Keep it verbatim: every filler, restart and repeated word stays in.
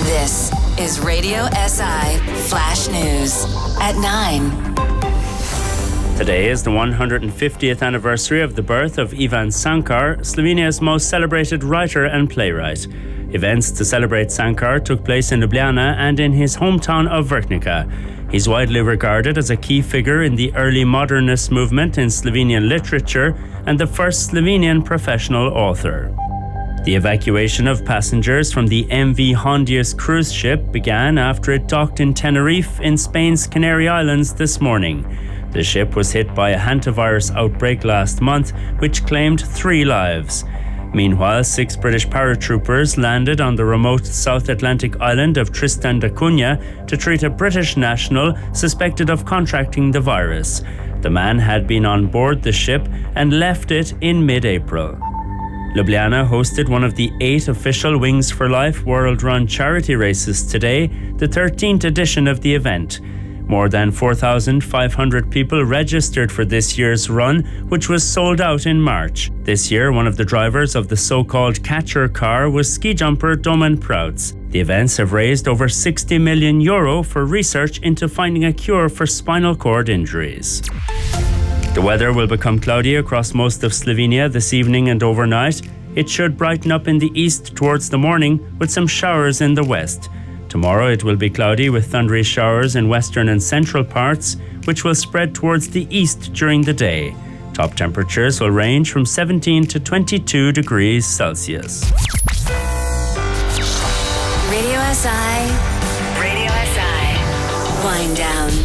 This is Radio S I Flash News at nine. Today is the one hundred fiftieth anniversary of the birth of Ivan Sankar, Slovenia's most celebrated writer and playwright. Events to celebrate Sankar took place in Ljubljana and in his hometown of Vrhnika. He's widely regarded as a key figure in the early modernist movement in Slovenian literature and the first Slovenian professional author. The evacuation of passengers from the M V Hondius cruise ship began after it docked in Tenerife in Spain's Canary Islands this morning. The ship was hit by a hantavirus outbreak last month, which claimed three lives. Meanwhile, six British paratroopers landed on the remote South Atlantic island of Tristan da Cunha to treat a British national suspected of contracting the virus. The man had been on board the ship and left it in mid-April. Ljubljana hosted one of the eight official Wings for Life world-run charity races today, the thirteenth edition of the event. More than four thousand five hundred people registered for this year's run, which was sold out in March. This year, one of the drivers of the so-called catcher car was ski jumper Domen Prouts. The events have raised over sixty million euro for research into finding a cure for spinal cord injuries. The weather will become cloudy across most of Slovenia this evening and overnight. It should brighten up in the east towards the morning with some showers in the west. Tomorrow it will be cloudy with thundery showers in western and central parts, which will spread towards the east during the day. Top temperatures will range from seventeen to twenty-two degrees Celsius. Radio S I. Radio S I. Wind down.